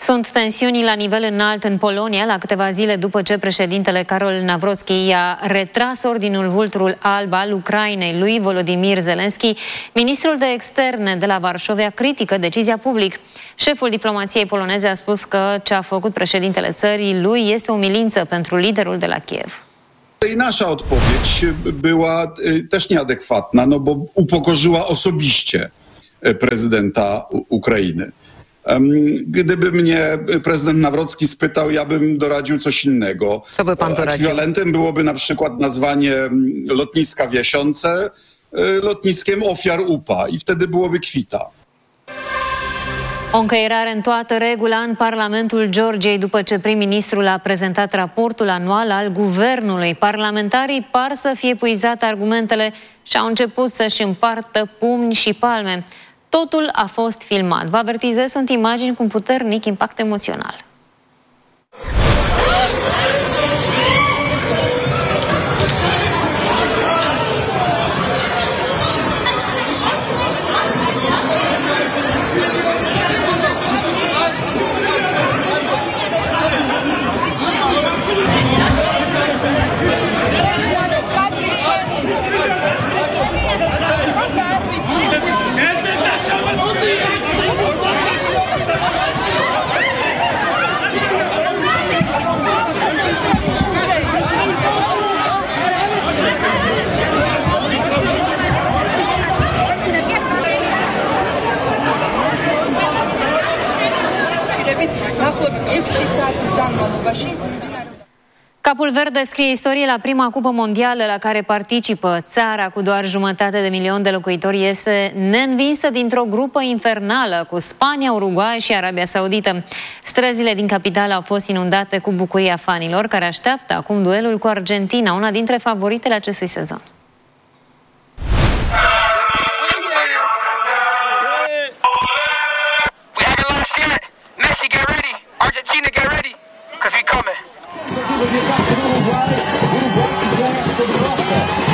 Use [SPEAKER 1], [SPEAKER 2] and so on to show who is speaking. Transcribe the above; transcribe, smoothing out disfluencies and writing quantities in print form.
[SPEAKER 1] Sunt tensiuni la nivel înalt în Polonia, la câteva zile după ce președintele Karol Nawrocki i-a retras ordinul Vulturul Alb al Ucrainei lui Volodymyr Zelensky. Ministrul de Externe de la Varșovia critică decizia public. Șeful diplomației poloneze a spus że ce a făcut președintele țării lui este o umilință pentru liderul de la Kiev.
[SPEAKER 2] I nasza odpowiedź była też nieadekwatna, no bo upokorzyła osobiście prezydenta Ukrainy. Gdyby mnie prezydent Nawrocki spytał, ja bym doradził coś innego.
[SPEAKER 3] Co by pan doradził?
[SPEAKER 2] Ekwiwalentem byłoby na przykład nazwanie lotniska w Jasionce lotniskiem ofiar UPA i wtedy byłoby kwita.
[SPEAKER 1] O încăierare în toată regula în Parlamentul Georgiei după ce prim-ministrul a prezentat raportul anual al guvernului. Parlamentarii par să fie epuizate argumentele și au început să-și împartă pumni și palme. Totul a fost filmat. Vă avertizez, sunt imagini cu un puternic impact emoțional. Capul Verde scrie istorie la prima cupă mondială la care participă. Țara cu doar 1,5 milion de locuitori iese neînvinsă dintr-o grupă infernală cu Spania, Uruguay și Arabia Saudită. Străzile din capitală au fost inundate cu bucuria fanilor care așteaptă acum duelul cu Argentina, una dintre favoritele acestui sezon.